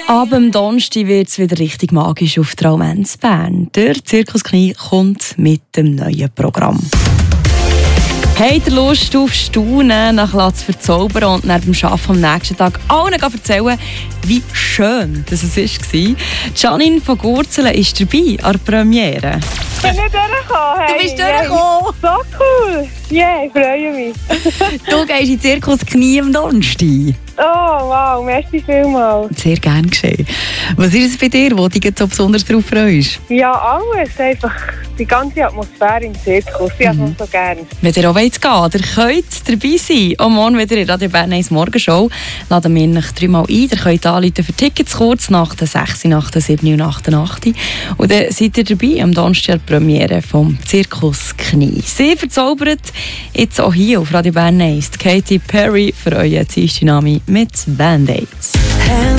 Ab dem Donnerstag wird es wieder richtig magisch auf Traumens Bern. Der Zirkus Knie kommt mit dem neuen Programm. Habt ihr Lust auf Staunen, nach Latz verzaubern und nach dem Arbeiten am nächsten Tag allen erzählen, wie schön das war? Janine von Gurzelen ist dabei an der Premiere. Ich bin nicht durchgekommen. Hey. Du bist durchgekommen? So cool. Yeah, ich freue mich. Du gehst in den Zirkus Knie am Donnerstag. Oh, wow, merci vielmals. Sehr gerne geschehen. Was ist es bei dir, wo du dich so besonders darauf freust? Ja, alles. Einfach die ganze Atmosphäre im Zirkus. Ich habe es so gerne. Wenn ihr auch gehen wollt, ihr könnt dabei sein. Auch morgen wieder in Radio Bern 1 Morgenshow. Laden wir euch 3-mal ein. Ihr könnt anrufen für Tickets kurz nach der 6, nach der 7 und nach der 8. Und dann seid ihr dabei am Donnerstag Premiere vom Zirkus Knie. Sie verzaubert jetzt auch hier auf Radio Bern 1 Katy Perry für euren Dienstag mit Band-Aids.